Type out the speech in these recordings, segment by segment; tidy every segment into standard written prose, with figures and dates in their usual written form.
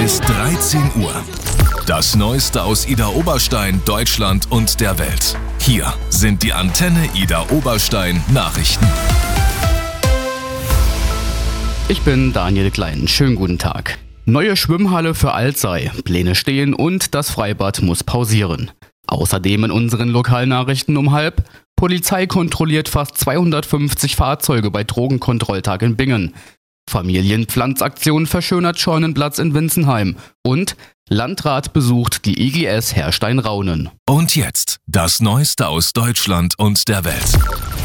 ist 13 Uhr. Das Neueste aus Idar Oberstein, Deutschland und der Welt. Hier sind die Antenne Idar Oberstein Nachrichten. Ich bin Daniel Klein. Schönen guten Tag. Neue Schwimmhalle für Alzey. Pläne stehen und das Freibad muss pausieren. Außerdem in unseren Lokalnachrichten um 12:30. Polizei kontrolliert fast 250 Fahrzeuge bei Drogenkontrolltag in Bingen. Familienpflanzaktion verschönert Scheunenplatz in Winzenheim. Und Landrat besucht die IGS Herrstein-Raunen. Und jetzt das Neueste aus Deutschland und der Welt.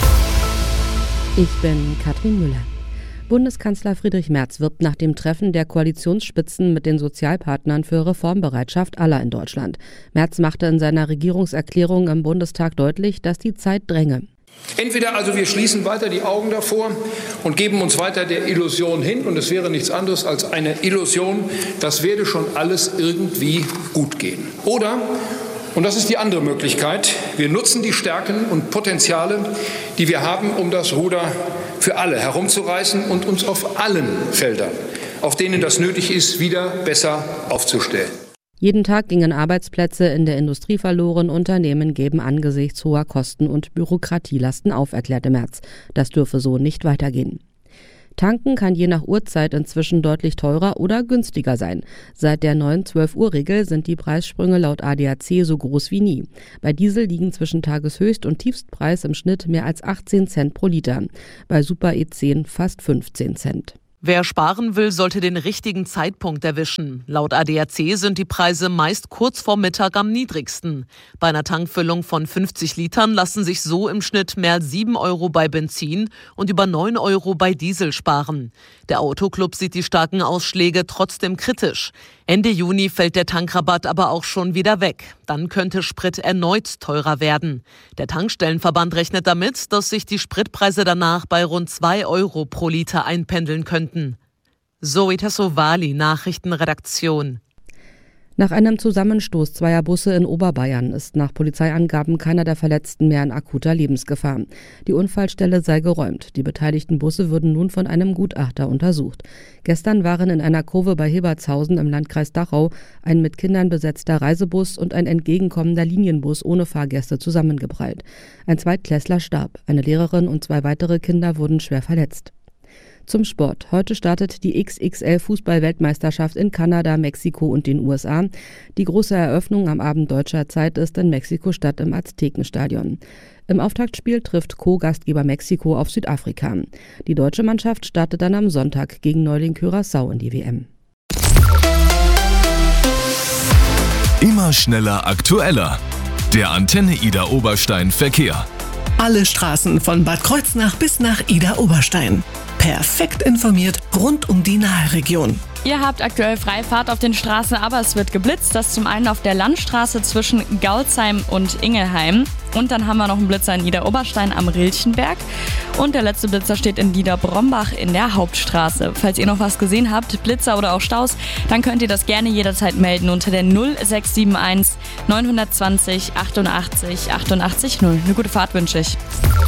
Ich bin Katrin Müller. Bundeskanzler Friedrich Merz wirbt nach dem Treffen der Koalitionsspitzen mit den Sozialpartnern für Reformbereitschaft aller in Deutschland. Merz machte in seiner Regierungserklärung im Bundestag deutlich, dass die Zeit dränge. Entweder also wir schließen weiter die Augen davor und geben uns weiter der Illusion hin, und es wäre nichts anderes als eine Illusion, das werde schon alles irgendwie gut gehen. Oder, und das ist die andere Möglichkeit, wir nutzen die Stärken und Potenziale, die wir haben, um das Ruder für alle herumzureißen und uns auf allen Feldern, auf denen das nötig ist, wieder besser aufzustellen. Jeden Tag gingen Arbeitsplätze in der Industrie verloren. Unternehmen geben angesichts hoher Kosten und Bürokratielasten auf, erklärte Merz. Das dürfe so nicht weitergehen. Tanken kann je nach Uhrzeit inzwischen deutlich teurer oder günstiger sein. Seit der neuen 12-Uhr-Regel sind die Preissprünge laut ADAC so groß wie nie. Bei Diesel liegen zwischen Tageshöchst- und Tiefstpreis im Schnitt mehr als 18 Cent pro Liter. Bei Super E10 fast 15 Cent. Wer sparen will, sollte den richtigen Zeitpunkt erwischen. Laut ADAC sind die Preise meist kurz vor Mittag am niedrigsten. Bei einer Tankfüllung von 50 Litern lassen sich so im Schnitt mehr als 7 Euro bei Benzin und über 9 Euro bei Diesel sparen. Der Autoclub sieht die starken Ausschläge trotzdem kritisch. Ende Juni fällt der Tankrabatt aber auch schon wieder weg. Dann könnte Sprit erneut teurer werden. Der Tankstellenverband rechnet damit, dass sich die Spritpreise danach bei rund 2 Euro pro Liter einpendeln könnten. Zoe Tassovali, Nachrichtenredaktion. Nach einem Zusammenstoß zweier Busse in Oberbayern ist nach Polizeiangaben keiner der Verletzten mehr in akuter Lebensgefahr. Die Unfallstelle sei geräumt. Die beteiligten Busse würden nun von einem Gutachter untersucht. Gestern waren in einer Kurve bei Hebertshausen im Landkreis Dachau ein mit Kindern besetzter Reisebus und ein entgegenkommender Linienbus ohne Fahrgäste zusammengeprallt. Ein Zweitklässler starb. Eine Lehrerin und 2 weitere Kinder wurden schwer verletzt. Zum Sport. Heute startet die XXL-Fußball-Weltmeisterschaft in Kanada, Mexiko und den USA. Die große Eröffnung am Abend deutscher Zeit ist in Mexiko-Stadt im Aztekenstadion. Im Auftaktspiel trifft Co-Gastgeber Mexiko auf Südafrika. Die deutsche Mannschaft startet dann am Sonntag gegen Neuling Curaçao in die WM. Immer schneller, aktueller. Der Antenne Idar Oberstein Verkehr. Alle Straßen von Bad Kreuznach bis nach Idar Oberstein. Perfekt informiert rund um die Nahregion. Ihr habt aktuell Freifahrt auf den Straßen, aber es wird geblitzt. Das zum einen auf der Landstraße zwischen Gaulzheim und Ingelheim. Und dann haben wir noch einen Blitzer in Idar Oberstein am Rilchenberg. Und der letzte Blitzer steht in Niederbrombach in der Hauptstraße. Falls ihr noch was gesehen habt, Blitzer oder auch Staus, dann könnt ihr das gerne jederzeit melden unter der 0671 920 88 88 0. Eine gute Fahrt wünsche ich.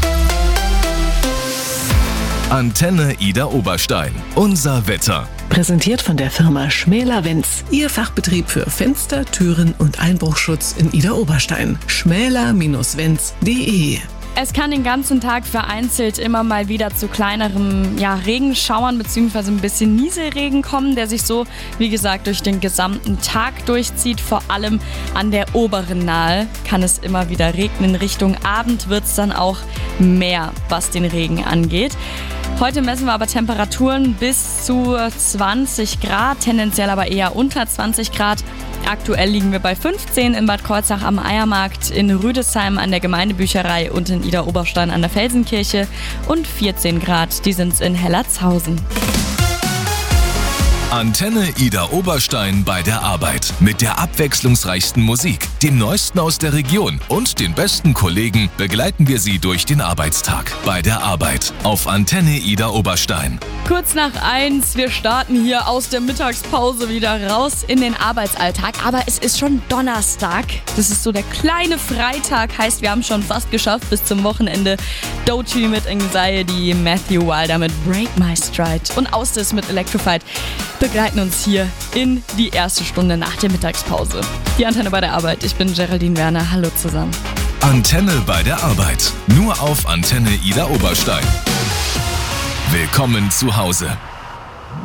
Antenne Idar Oberstein. Unser Wetter. Präsentiert von der Firma Schmäler-Wenz. Ihr Fachbetrieb für Fenster, Türen und Einbruchschutz in Idar Oberstein. schmäler-wenz.de. Es kann den ganzen Tag vereinzelt immer mal wieder zu kleineren Regenschauern bzw. ein bisschen Nieselregen kommen, der sich so, wie gesagt, durch den gesamten Tag durchzieht. Vor allem an der oberen Nahe kann es immer wieder regnen. Richtung Abend wird es dann auch mehr, was den Regen angeht. Heute messen wir aber Temperaturen bis zu 20 Grad, tendenziell aber eher unter 20 Grad. Aktuell liegen wir bei 15 in Bad Kreuznach am Eiermarkt, in Rüdesheim an der Gemeindebücherei und in Idar Oberstein an der Felsenkirche und 14 Grad, die sind in Hellertshausen. Antenne Idar Oberstein bei der Arbeit. Mit der abwechslungsreichsten Musik, dem Neuesten aus der Region und den besten Kollegen begleiten wir Sie durch den Arbeitstag. Bei der Arbeit auf Antenne Idar Oberstein. Kurz nach 1, wir starten hier aus der Mittagspause wieder raus in den Arbeitsalltag. Aber es ist schon Donnerstag. Das ist so der kleine Freitag. Heißt, wir haben schon fast geschafft bis zum Wochenende. Doty mit Anxiety, Matthew Wilder mit Break My Stride und Austis mit Electrified. begleiten uns hier in die erste Stunde nach der Mittagspause. Die Antenne bei der Arbeit. Ich bin Geraldine Werner. Hallo zusammen. Antenne bei der Arbeit. Nur auf Antenne Idar Oberstein. Willkommen zu Hause.